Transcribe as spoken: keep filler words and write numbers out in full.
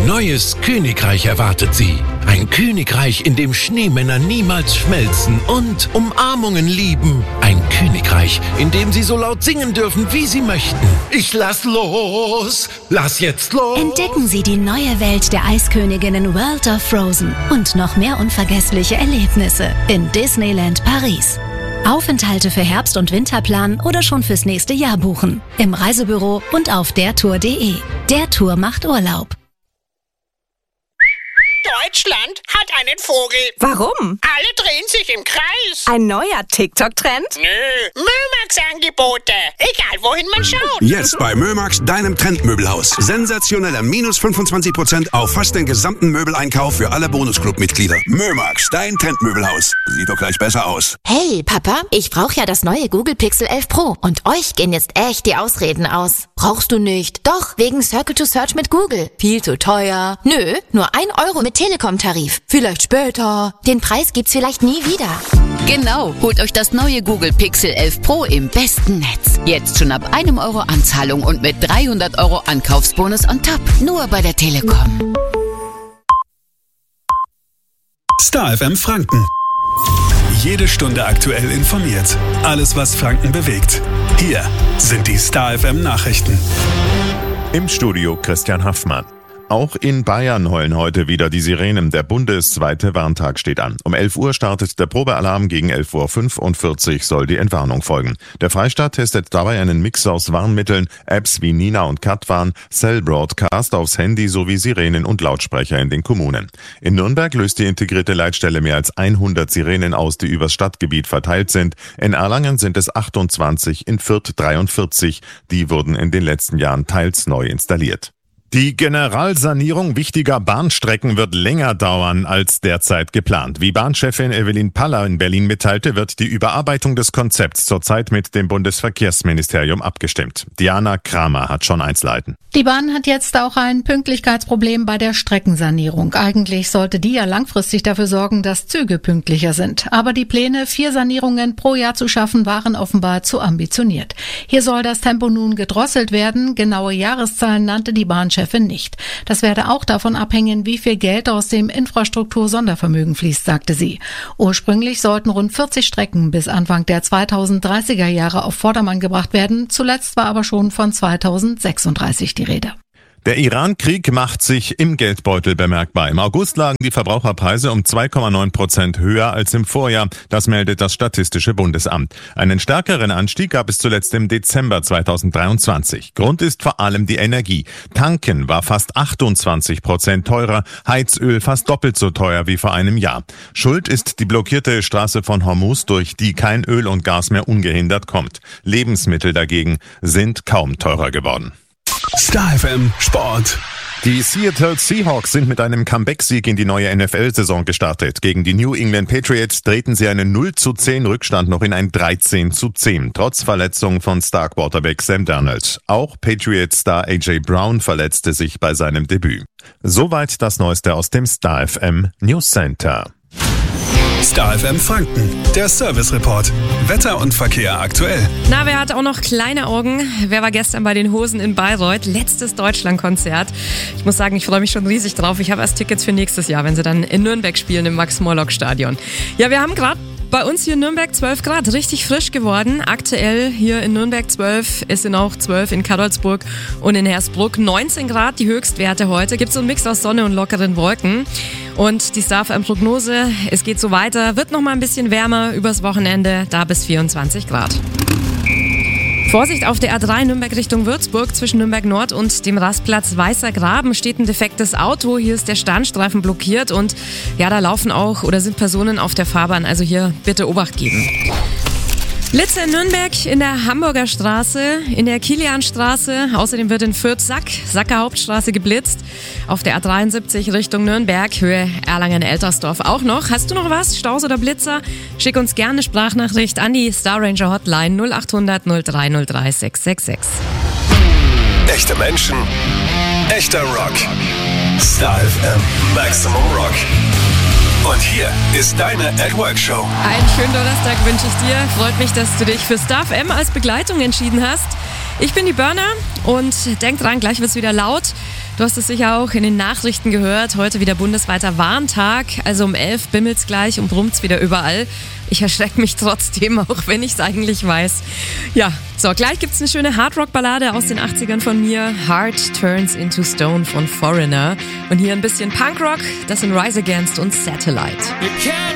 neues Königreich erwartet Sie. Ein Königreich, in dem Schneemänner niemals schmelzen und Umarmungen lieben. Ein Königreich, in dem Sie so laut singen dürfen, wie Sie möchten. Ich lass los! Lass jetzt los! Entdecken Sie die neue Welt der Eisköniginnen World of Frozen und noch mehr unvergessliche Erlebnisse in Disneyland Paris. Aufenthalte für Herbst- und Winterplan oder schon fürs nächste Jahr buchen. Im Reisebüro und auf dertour punkt de. Der Tour macht Urlaub. Deutschland hat einen Vogel. Warum? Alle drehen sich im Kreis. Ein neuer TikTok-Trend? Nö, Mömax-Angebote. Egal, wohin man schaut. Jetzt bei Mömax, deinem Trendmöbelhaus. Sensationelle minus fünfundzwanzig Prozent auf fast den gesamten Möbeleinkauf für alle Bonusclub-Mitglieder. Mömax, dein Trendmöbelhaus. Sieht doch gleich besser aus. Hey, Papa, ich brauche ja das neue Google Pixel elf Pro. Und euch gehen jetzt echt die Ausreden aus. Brauchst du nicht. Doch, wegen Circle to Search mit Google. Viel zu teuer. Nö, nur ein Euro mit Telekom-Tarif. Vielleicht später. Den Preis gibt's vielleicht nie wieder. Genau, holt euch das neue Google Pixel elf Pro im besten Netz. Jetzt schon ab einem Euro Anzahlung und mit dreihundert Euro Ankaufsbonus on top. Nur bei der Telekom. Star F M Franken. Jede Stunde aktuell informiert. Alles, was Franken bewegt. Hier sind die Star F M Nachrichten. Im Studio Christian Haffmann. Auch in Bayern heulen heute wieder die Sirenen. Der bundesweite Warntag steht an. Um elf Uhr startet der Probealarm, gegen elf Uhr fünfundvierzig soll die Entwarnung folgen. Der Freistaat testet dabei einen Mix aus Warnmitteln, Apps wie Nina und Katwarn, Cell Broadcast aufs Handy sowie Sirenen und Lautsprecher in den Kommunen. In Nürnberg löst die integrierte Leitstelle mehr als hundert Sirenen aus, die übers Stadtgebiet verteilt sind. In Erlangen sind es achtundzwanzig, in Fürth dreiundvierzig. Die wurden in den letzten Jahren teils neu installiert. Die Generalsanierung wichtiger Bahnstrecken wird länger dauern als derzeit geplant. Wie Bahnchefin Evelyn Paller in Berlin mitteilte, wird die Überarbeitung des Konzepts zurzeit mit dem Bundesverkehrsministerium abgestimmt. Diana Kramer hat schon Einzelheiten. Die Bahn hat jetzt auch ein Pünktlichkeitsproblem bei der Streckensanierung. Eigentlich sollte die ja langfristig dafür sorgen, dass Züge pünktlicher sind. Aber die Pläne, vier Sanierungen pro Jahr zu schaffen, waren offenbar zu ambitioniert. Hier soll das Tempo nun gedrosselt werden. Genaue Jahreszahlen nannte die Bahnchefin nicht. Das werde auch davon abhängen, wie viel Geld aus dem Infrastruktur-Sondervermögen fließt, sagte sie. Ursprünglich sollten rund vierzig Strecken bis Anfang der zweitausenddreißiger Jahre auf Vordermann gebracht werden. Zuletzt war aber schon von zweitausendsechsunddreißig die Rede. Der Iran-Krieg macht sich im Geldbeutel bemerkbar. Im August lagen die Verbraucherpreise um zwei Komma neun Prozent höher als im Vorjahr. Das meldet das Statistische Bundesamt. Einen stärkeren Anstieg gab es zuletzt im Dezember zweitausenddreiundzwanzig. Grund ist vor allem die Energie. Tanken war fast achtundzwanzig Prozent teurer, Heizöl fast doppelt so teuer wie vor einem Jahr. Schuld ist die blockierte Straße von Hormuz, durch die kein Öl und Gas mehr ungehindert kommt. Lebensmittel dagegen sind kaum teurer geworden. Star F M Sport. Die Seattle Seahawks sind mit einem Comeback-Sieg in die neue N F L-Saison gestartet. Gegen die New England Patriots drehten sie einen null zu zehn Rückstand noch in ein dreizehn zu zehn, trotz Verletzung von Star-Quarterback Sam Darnold. Auch Patriots-Star A J Brown verletzte sich bei seinem Debüt. Soweit das Neueste aus dem Star F M News Center. Star F M Franken, der Service Report. Wetter und Verkehr aktuell. Na, wer hat auch noch kleine Augen? Wer war gestern bei den Hosen in Bayreuth? Letztes Deutschlandkonzert. Ich muss sagen, ich freue mich schon riesig drauf. Ich habe erst Tickets für nächstes Jahr, wenn sie dann in Nürnberg spielen, im Max-Morlock-Stadion. Ja, wir haben gerade bei uns hier in Nürnberg zwölf Grad, richtig frisch geworden. Aktuell hier in Nürnberg zwölf, es sind auch zwölf in Karolsburg und in Hersbruck. neunzehn Grad, die Höchstwerte heute. Gibt so einen Mix aus Sonne und lockeren Wolken. Und die Star F M-Prognose, es geht so weiter, wird noch mal ein bisschen wärmer übers Wochenende, da bis vierundzwanzig Grad. Vorsicht auf der A drei Nürnberg Richtung Würzburg. Zwischen Nürnberg Nord und dem Rastplatz Weißer Graben steht ein defektes Auto. Hier ist der Standstreifen blockiert und ja, da laufen auch oder sind Personen auf der Fahrbahn. Also hier bitte Obacht geben. Blitze in Nürnberg, in der Hamburger Straße, in der Kilianstraße. Außerdem wird in Fürth Sack, Sacker Hauptstraße geblitzt. Auf der A dreiundsiebzig Richtung Nürnberg, Höhe Erlangen-Eltersdorf auch noch. Hast du noch was? Staus oder Blitzer? Schick uns gerne eine Sprachnachricht an die Star Ranger Hotline null acht hundert null drei null drei sechs sechs sechs. Echte Menschen, echter Rock. Star F M Maximum Rock. Und hier ist deine At-Work-Show. Einen schönen Donnerstag wünsche ich dir. Freut mich, dass du dich für Star F M als Begleitung entschieden hast. Ich bin die Burner und denk dran, gleich wird's wieder laut. Du hast es sicher auch in den Nachrichten gehört. Heute wieder bundesweiter Warntag. Also um elf bimmelt's gleich und brummt's wieder überall. Ich erschrecke mich trotzdem, auch wenn ich es eigentlich weiß. Ja, so, gleich gibt's eine schöne Hardrock-Ballade aus den achtzigern von mir. Heart Turns into Stone von Foreigner. Und hier ein bisschen Punkrock. Das sind Rise Against und Satellite. You can't